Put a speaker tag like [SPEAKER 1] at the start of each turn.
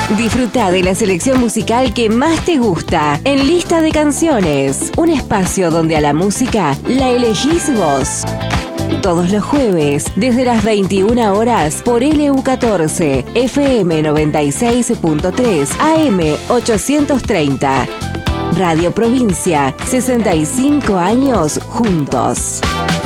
[SPEAKER 1] Disfruta de la selección musical que más te gusta en Lista de Canciones, un espacio donde a la música la elegís vos. Todos los jueves, desde las 21 horas, por LU14, FM 96.3, AM 830. Radio Provincia, 65 años juntos.